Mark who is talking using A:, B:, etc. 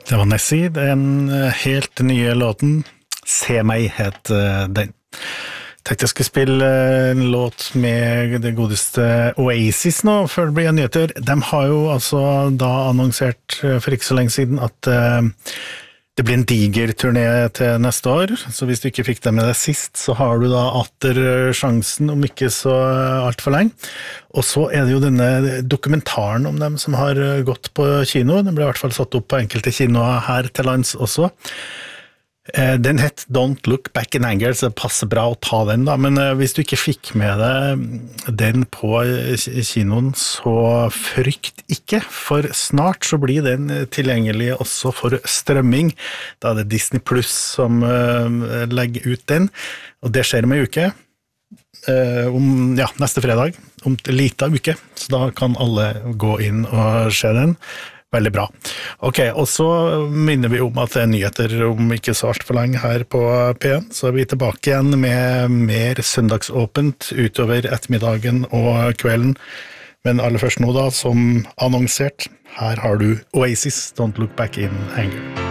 A: Det var Nessie, den helt nye låten Se meg het den. Tenkte jeg skulle spille en låt med det godeste Oasis nå, før det blir nyheter. De har jo altså da annonsert for ikke så lenge siden at det blir en diger turné til neste år, så hvis du ikke fikk det med deg sist, så har du da atter sjansen, om ikke så alt for lenge. Og så er det jo denne dokumentaren om dem som har gått på kino, den ble i hvert fall satt opp på enkelte kinoer her til lands også. Den het Don't Look Back in Anger, så det passer bra å ta den da, men hvis du ikke fikk med deg den på kinoen, så frykt ikke, for snart så blir den tilgjengelig også for strømming. Da er det Disney Plus som legger ut den, og det skjer om en uke, neste fredag, om en liten uke, så da kan alle gå inn og se den. Veldig bra. Ok, og så minner vi om at det er nyheter om ikke så alt for lenge her på P1, så er vi tilbake igjen med mer søndagsåpent utover ettermiddagen og kvelden. Men aller først nå da, som annonsert, her har du Oasis, Don't Look Back in Anger.